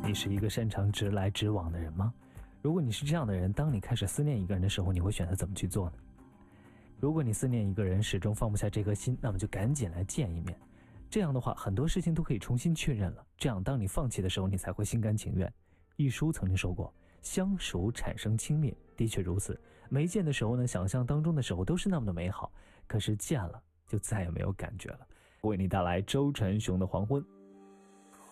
你是一个擅长直来直往的人吗？如果你是这样的人，当你开始思念一个人的时候，你会选择怎么去做呢？如果你思念一个人始终放不下这颗心，那么就赶紧来见一面。这样的话，很多事情都可以重新确认了。这样，当你放弃的时候，你才会心甘情愿。一书曾经说过，相熟产生轻蔑，的确如此。没见的时候呢，想象当中的时候都是那么的美好，可是见了就再也没有感觉了。为你带来周传雄的黄昏。